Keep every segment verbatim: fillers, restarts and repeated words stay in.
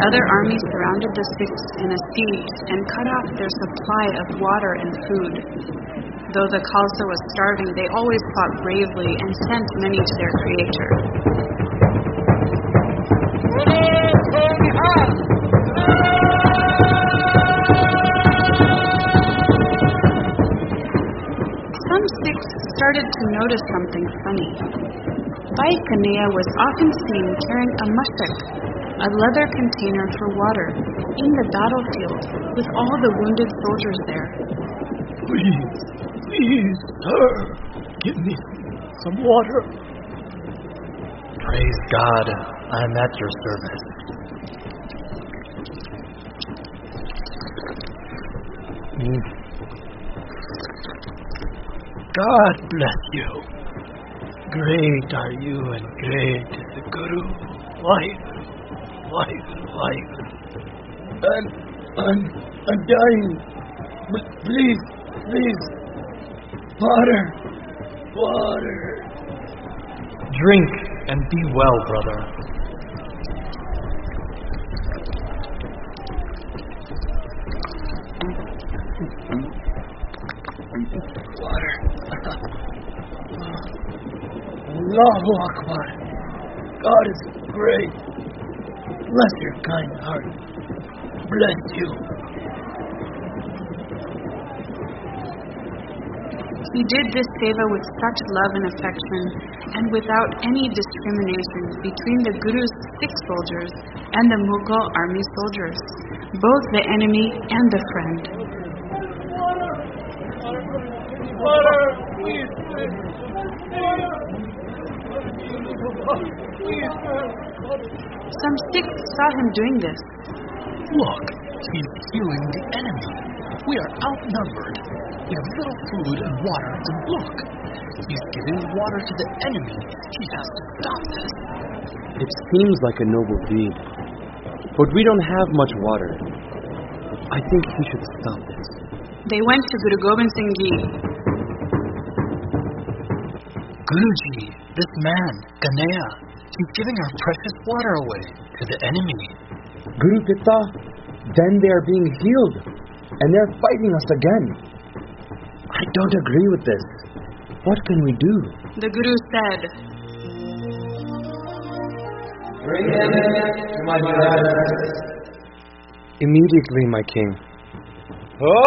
other armies surrounded the Sikhs in a siege and cut off their supply of water and food. Though the Khalsa was starving, they always fought bravely and sent many to their creator. Some Sikhs started to notice something funny. Bhai Kanhaiya was often seen carrying a mashak, a leather container for water, in the battlefield with all the wounded soldiers there. Please, please, sir, give me some water. Praise God, I'm at your service. Mm. God bless you. Great are you and great is the Guru. Life, life, life. I'm, I'm, I'm dying. But please, please, water, water. Drink and be well, brother. Water. Allahu Akbar. God is great. Bless your kind heart. Bless you. He did this seva with such love and affection, and without any discrimination between the Guru's Sikh soldiers and the Mughal army soldiers, both the enemy and the friend. Water, please. Some Sikhs saw him doing this. Look, he's healing the enemy. We are outnumbered. We have little food and water, and look, he's giving water to the enemy. He has to stop this. It seems like a noble deed, but we don't have much water. I think he should stop this. They went to Guru Gobind Singh Ji. Guruji, this man, Kanhaiya, he's giving our precious water away to the enemy. Guru Pitta, then they are being healed, and they're fighting us again. I don't agree with this. What can we do? The Guru said, Bring him to my presence. Immediately, my king. Oh!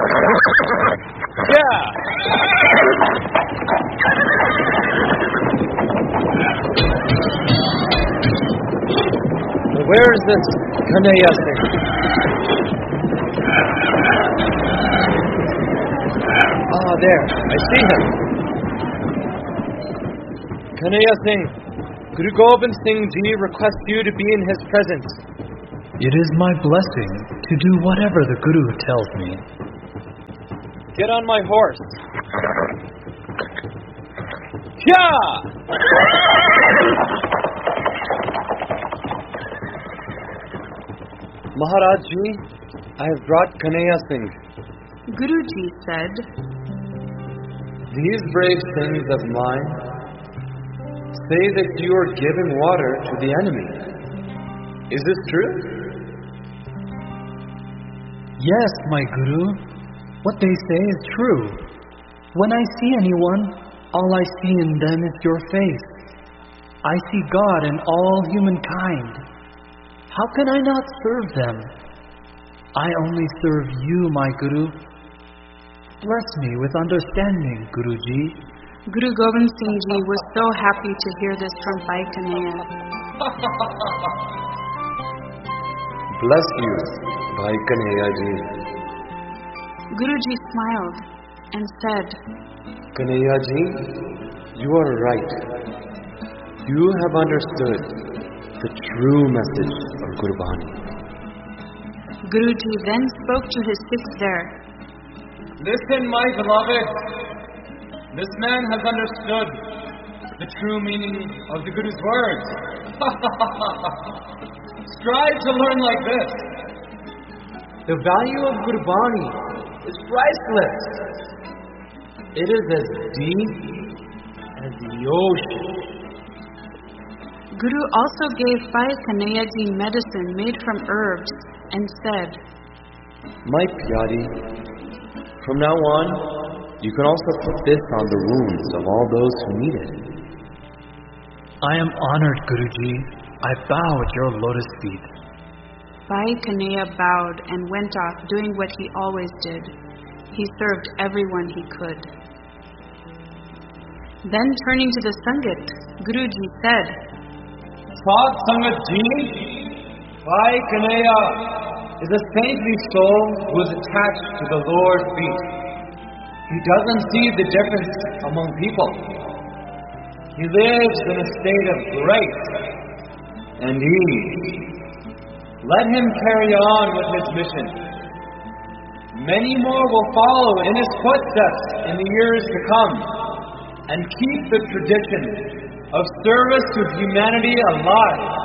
Yeah! Where is this Kanhaiya Singh? Ah, there. I see him. Kanhaiya Singh, Guru Gobind Singh Ji requests you to be in his presence. It is my blessing to do whatever the Guru tells me. Get on my horse. Yeah! Maharaj Ji, I have brought Kanhaiya Singh. Guruji said, These brave Singhs of mine say that you are giving water to the enemy. Is this true? Yes, my Guru. What they say is true. When I see anyone, all I see in them is your face. I see God in all humankind. How can I not serve them? I only serve you, my Guru. Bless me with understanding, Guruji. Guru Gobind Singh Ji was so happy to hear this from Bhai Kanhaiya. Bless you, Bhai Kanhaiya Ji. Guruji smiled and said, Kanhaiya Ji, you are right. You have understood the true message of Gurbani. Guruji then spoke to his Sikhs there. Listen, my beloved. This man has understood the true meaning of the Guru's words. Strive to learn like this. The value of Gurbani is priceless. It is as deep as the ocean. Guru also gave Bhai Kanhaiya Ji medicine made from herbs and said, My Pyari, from now on, you can also put this on the wounds of all those who need it. I am honored, Guruji. I bow at your lotus feet. Bhai Kanhaiya bowed and went off doing what he always did. He served everyone he could. Then turning to the Sangat, Guruji said, Sadh Sangat Ji, Bhai Kanhaiya is a saintly soul who is attached to the Lord's feet. He doesn't see the difference among people. He lives in a state of grace and ease. Let him carry on with his mission. Many more will follow in his footsteps in the years to come and keep the tradition of service to humanity alive.